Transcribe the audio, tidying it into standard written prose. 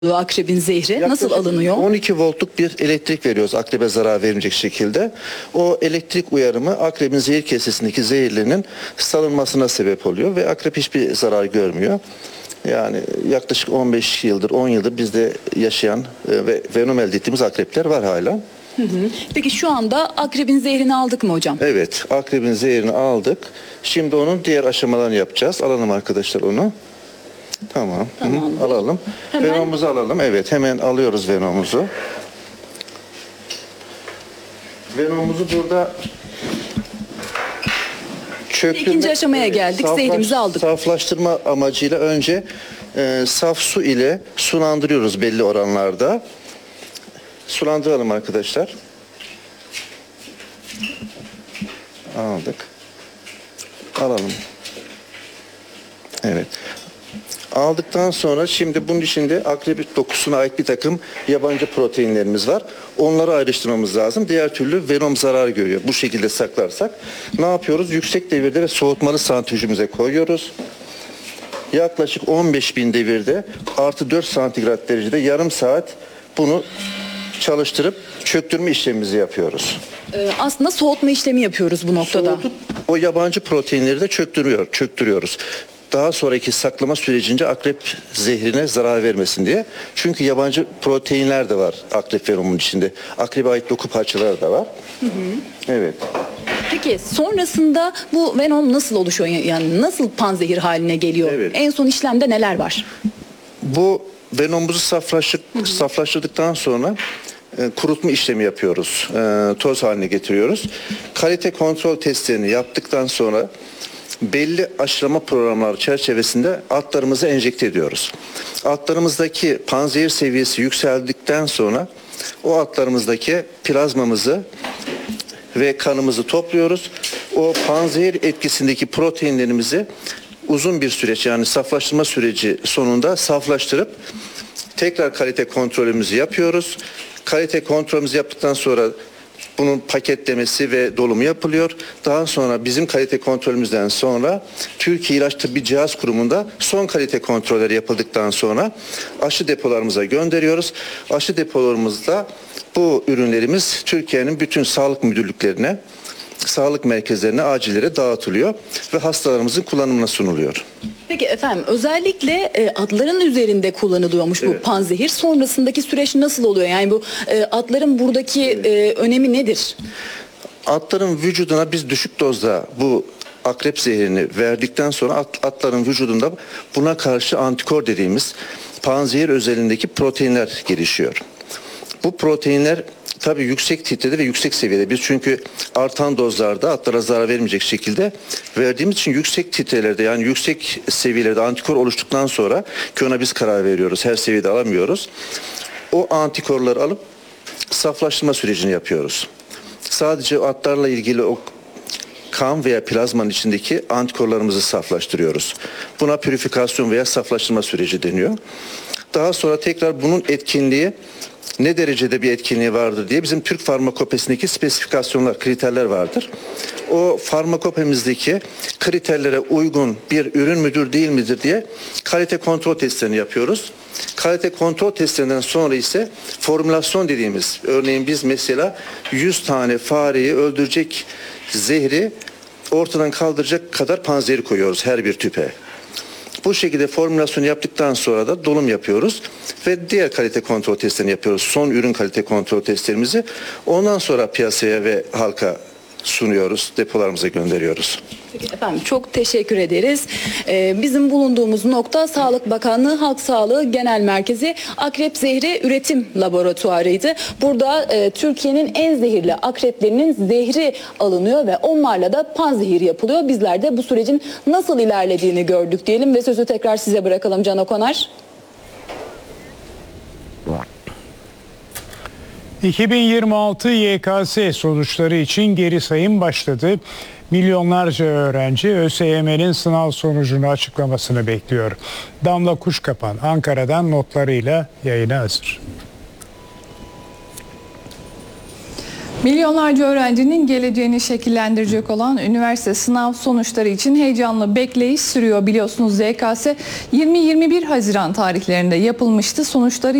akrebin zehri nasıl Yaklaşık alınıyor? 12 voltluk bir elektrik veriyoruz akrebe zarar vermeyecek şekilde. O elektrik uyarımı akrebin zehir kesesindeki zehirlerinin salınmasına sebep oluyor ve akrep hiçbir zarar görmüyor. Yani yaklaşık 15 yıldır, 10 yıldır bizde yaşayan ve venom elde ettiğimiz akrepler var hala. Peki şu anda akrebin zehrini aldık mı hocam? Evet, akrebin zehirini aldık. Şimdi onun diğer aşamalarını yapacağız. Alalım arkadaşlar onu. Tamam. Tamamdır. Alalım. Hemen- Venomumuzu alalım. Evet, hemen alıyoruz venomumuzu. Venomumuzu burada çöktürme, İkinci aşamaya geldik. Zehrimizi aldık. Saflaştırma amacıyla önce saf su ile sulandırıyoruz belli oranlarda. Sulandıralım arkadaşlar. Aldık. Alalım. Evet. Aldıktan sonra şimdi bunun içinde akrep dokusuna ait bir takım yabancı proteinlerimiz var. Onları ayrıştırmamız lazım. Diğer türlü venom zarar görüyor. Bu şekilde saklarsak ne yapıyoruz? Yüksek devirde ve soğutmalı santrifüjümüze koyuyoruz. Yaklaşık 15.000 devirde artı 4 santigrat derecede yarım saat bunu çalıştırıp çöktürme işlemimizi yapıyoruz. Aslında soğutma işlemi yapıyoruz bu noktada. Soğutup o yabancı proteinleri de çöktürüyoruz. Daha sonraki saklama sürecince akrep zehrine zarar vermesin diye. Çünkü yabancı proteinler de var akrep venomunun içinde. Akrebe ait doku parçaları da var. Evet. Peki sonrasında bu venom nasıl oluşuyor? Yani nasıl panzehir haline geliyor? Evet. En son işlemde neler var? Bu venomumuzu saflaştırdıktan sonra kurutma işlemi yapıyoruz. Toz haline getiriyoruz. Kalite kontrol testlerini yaptıktan sonra belli aşılama programları çerçevesinde atlarımıza enjekte ediyoruz. Atlarımızdaki panzehir seviyesi yükseldikten sonra o atlarımızdaki plazmamızı ve kanımızı topluyoruz. O panzehir etkisindeki proteinlerimizi uzun bir süreç, yani saflaştırma süreci sonunda saflaştırıp tekrar kalite kontrolümüzü yapıyoruz. Kalite kontrolümüzü yaptıktan sonra bunun paketlemesi ve dolumu yapılıyor. Daha sonra bizim kalite kontrolümüzden sonra Türkiye İlaç Tıbbi Cihaz Kurumu'nda son kalite kontrolleri yapıldıktan sonra aşı depolarımıza gönderiyoruz. Aşı depolarımızda bu ürünlerimiz Türkiye'nin bütün sağlık müdürlüklerine, sağlık merkezlerine, acillere dağıtılıyor ve hastalarımızın kullanımına sunuluyor. Peki efendim özellikle atların üzerinde kullanılıyormuş bu panzehir. Sonrasındaki süreç nasıl oluyor? Yani bu atların buradaki önemi nedir? Atların vücuduna biz düşük dozda bu akrep zehrini verdikten sonra atların vücudunda buna karşı antikor dediğimiz panzehir özelliğindeki proteinler gelişiyor. Bu proteinler tabii yüksek titrede ve yüksek seviyede. Biz çünkü artan dozlarda atlara zarar vermeyecek şekilde verdiğimiz için yüksek titrelerde, yani yüksek seviyelerde antikor oluştuktan sonra ki ona biz karar veriyoruz. Her seviyede alamıyoruz. O antikorları alıp saflaştırma sürecini yapıyoruz. Sadece atlarla ilgili o kan veya plazmanın içindeki antikorlarımızı saflaştırıyoruz. Buna pürifikasyon veya saflaştırma süreci deniyor. Daha sonra tekrar bunun etkinliği ne derecede bir etkinliği vardır diye bizim Türk Farmakopesi'ndeki spesifikasyonlar, kriterler vardır. O farmakopemizdeki kriterlere uygun bir ürün müdür değil midir diye kalite kontrol testlerini yapıyoruz. Kalite kontrol testlerinden sonra ise formülasyon dediğimiz, örneğin biz mesela 100 tane fareyi öldürecek zehri ortadan kaldıracak kadar panzehir koyuyoruz her bir tüpe. Bu şekilde formülasyonu yaptıktan sonra da dolum yapıyoruz ve diğer kalite kontrol testlerini yapıyoruz. Son ürün kalite kontrol testlerimizi ondan sonra piyasaya ve halka sunuyoruz, depolarımıza gönderiyoruz. Peki efendim çok teşekkür ederiz. Bizim bulunduğumuz nokta Sağlık Bakanlığı Halk Sağlığı Genel Merkezi Akrep Zehri Üretim Laboratuvarıydı. Burada Türkiye'nin en zehirli akreplerinin zehri alınıyor ve onlarla da panzehir yapılıyor. Bizler de bu sürecin nasıl ilerlediğini gördük diyelim ve sözü tekrar size bırakalım Can Okonar. 2026 YKS sonuçları için geri sayım başladı. Milyonlarca öğrenci ÖSYM'nin sınav sonucunu açıklamasını bekliyor. Damla Kuşkapan Ankara'dan notlarıyla yayına hazır. Milyonlarca öğrencinin geleceğini şekillendirecek olan üniversite sınav sonuçları için heyecanlı bekleyiş sürüyor. Biliyorsunuz YKS 20-21 Haziran tarihlerinde yapılmıştı. Sonuçları